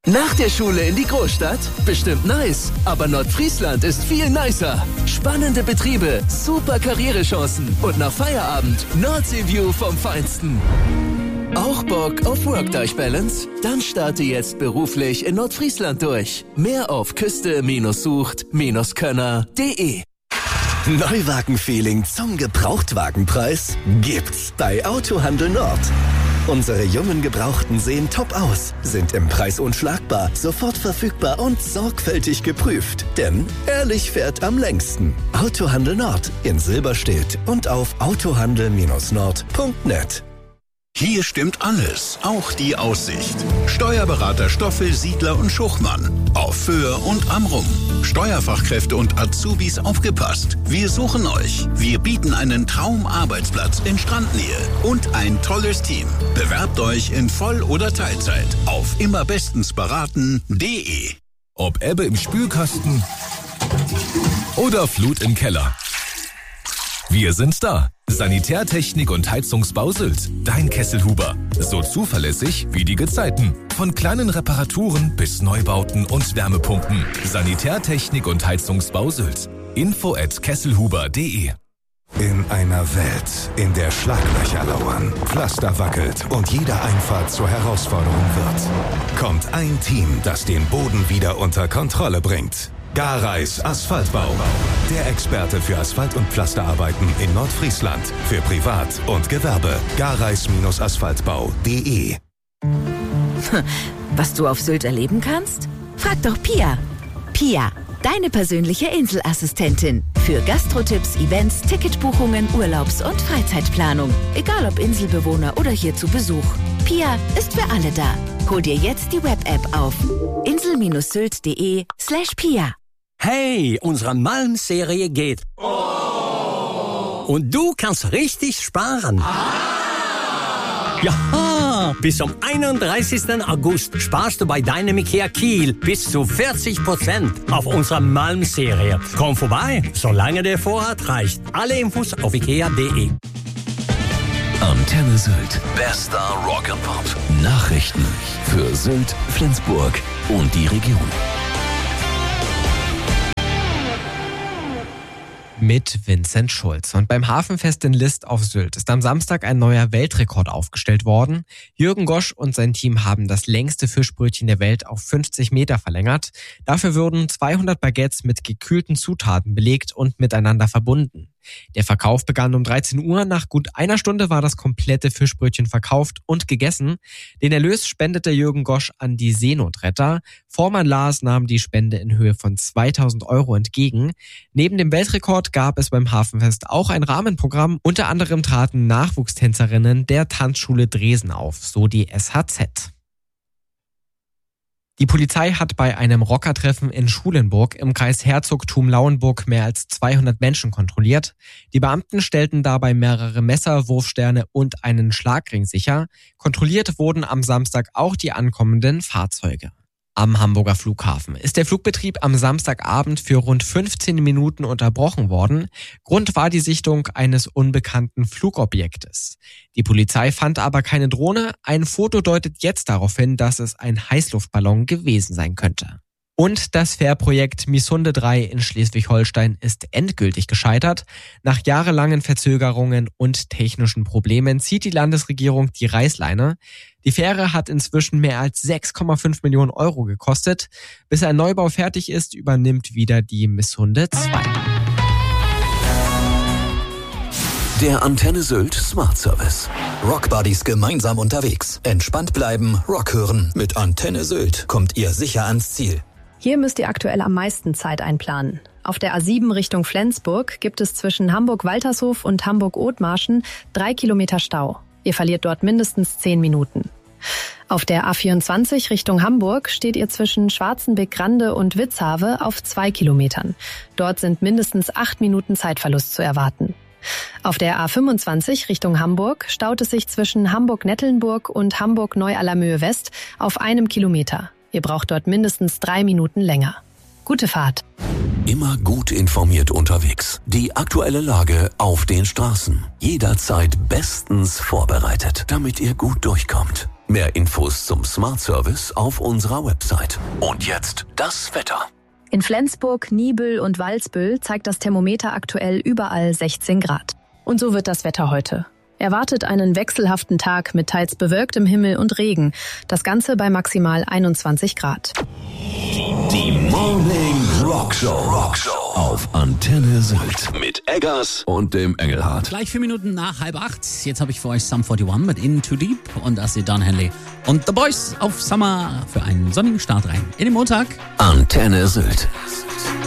Nach der Schule in die Großstadt? Bestimmt nice. Aber Nordfriesland ist viel nicer. Spannende Betriebe, super Karrierechancen und nach Feierabend Nordsee-View vom Feinsten. Auch Bock auf Work-Life-Balance? Dann starte jetzt beruflich in Nordfriesland durch. Mehr auf küste-sucht-könner.de. Neuwagen-Feeling zum Gebrauchtwagenpreis gibt's bei Autohandel Nord. Unsere jungen Gebrauchten sehen top aus, sind im Preis unschlagbar, sofort verfügbar und sorgfältig geprüft. Denn ehrlich fährt am längsten. Autohandel Nord in Silberstedt und auf autohandel-nord.net. Hier stimmt alles, auch die Aussicht. Steuerberater Stoffel, Siedler und Schuchmann. Auf Föhr und Amrum. Steuerfachkräfte und Azubis aufgepasst. Wir suchen euch. Wir bieten einen Traumarbeitsplatz in Strandnähe und ein tolles Team. Bewerbt euch in Voll- oder Teilzeit auf immerbestensberaten.de. Ob Ebbe im Spülkasten oder Flut im Keller. Wir sind da. Sanitärtechnik und Heizungsbau Sylt. Dein Kesselhuber. So zuverlässig wie die Gezeiten. Von kleinen Reparaturen bis Neubauten und Wärmepumpen. Sanitärtechnik und Heizungsbau Sylt. info@kesselhuber.de. In einer Welt, in der Schlaglöcher lauern, Pflaster wackelt und jede Einfahrt zur Herausforderung wird, kommt ein Team, das den Boden wieder unter Kontrolle bringt. Gareis Asphaltbau. Der Experte für Asphalt- und Pflasterarbeiten in Nordfriesland. Für Privat und Gewerbe. Gareis-asphaltbau.de. Was du auf Sylt erleben kannst? Frag doch Pia. Pia, deine persönliche Inselassistentin. Für Gastrotipps, Events, Ticketbuchungen, Urlaubs- und Freizeitplanung. Egal ob Inselbewohner oder hier zu Besuch. Pia ist für alle da. Hol dir jetzt die Web-App auf insel-sylt.de/Pia. Hey, unsere Malm-Serie geht. Oh. Und du kannst richtig sparen. Ja, bis zum 31. August sparst du bei deinem IKEA Kiel bis zu 40% auf unserer Malm-Serie. Komm vorbei, solange der Vorrat reicht. Alle Infos auf ikea.de. Antenne Sylt. Bester Rock and Pop. Nachrichten für Sylt, Flensburg und die Region. Mit Vincent Schulz. Und beim Hafenfest in List auf Sylt ist am Samstag ein neuer Weltrekord aufgestellt worden. Jürgen Gosch und sein Team haben das längste Fischbrötchen der Welt auf 50 Meter verlängert. Dafür wurden 200 Baguettes mit gekühlten Zutaten belegt und miteinander verbunden. Der Verkauf begann um 13 Uhr. Nach gut einer Stunde war das komplette Fischbrötchen verkauft und gegessen. Den Erlös spendete Jürgen Gosch an die Seenotretter. Vormann Lars nahm die Spende in Höhe von 2.000 € entgegen. Neben dem Weltrekord gab es beim Hafenfest auch ein Rahmenprogramm. Unter anderem traten Nachwuchstänzerinnen der Tanzschule Dresden auf, so die SHZ. Die Polizei hat bei einem Rockertreffen in Schulenburg im Kreis Herzogtum-Lauenburg mehr als 200 Menschen kontrolliert. Die Beamten stellten dabei mehrere Messer, Wurfsterne und einen Schlagring sicher. Kontrolliert wurden am Samstag auch die ankommenden Fahrzeuge. Am Hamburger Flughafen ist der Flugbetrieb am Samstagabend für rund 15 Minuten unterbrochen worden. Grund war die Sichtung eines unbekannten Flugobjektes. Die Polizei fand aber keine Drohne. Ein Foto deutet jetzt darauf hin, dass es ein Heißluftballon gewesen sein könnte. Und das Fährprojekt Misunde 3 in Schleswig-Holstein ist endgültig gescheitert. Nach jahrelangen Verzögerungen und technischen Problemen zieht die Landesregierung die Reißleine. Die Fähre hat inzwischen mehr als 6,5 Millionen € gekostet. Bis ein Neubau fertig ist, übernimmt wieder die Misunde 2. Der Antenne Sylt Smart Service. Rockbuddies gemeinsam unterwegs. Entspannt bleiben, Rock hören. Mit Antenne Sylt kommt ihr sicher ans Ziel. Hier müsst ihr aktuell am meisten Zeit einplanen. Auf der A7 Richtung Flensburg gibt es zwischen Hamburg-Waltershof und Hamburg-Othmarschen 3 Kilometer Stau. Ihr verliert dort mindestens 10 Minuten. Auf der A24 Richtung Hamburg steht ihr zwischen Schwarzenbeck-Grande und Witzhave auf 2 Kilometern. Dort sind mindestens 8 Minuten Zeitverlust zu erwarten. Auf der A25 Richtung Hamburg staut es sich zwischen Hamburg-Nettelnburg und Hamburg-Neu-Allermöhe-West auf 1 Kilometer. Ihr braucht dort mindestens 3 Minuten länger. Gute Fahrt. Immer gut informiert unterwegs. Die aktuelle Lage auf den Straßen. Jederzeit bestens vorbereitet, damit ihr gut durchkommt. Mehr Infos zum Smart Service auf unserer Website. Und jetzt das Wetter. In Flensburg, Niebüll und Walsbüll zeigt das Thermometer aktuell überall 16 Grad. Und so wird das Wetter heute. Erwartet einen wechselhaften Tag mit teils bewölktem Himmel und Regen. Das Ganze bei maximal 21 Grad. Die Morning Rockshow auf Antenne Sylt mit Eggers und dem Engelhardt. Gleich 4 Minuten nach 7:30. Jetzt habe ich für euch Sum 41 mit In Too Deep und das ist Don Henley und The Boys auf Summer für einen sonnigen Start rein in den Montag. Antenne Sylt.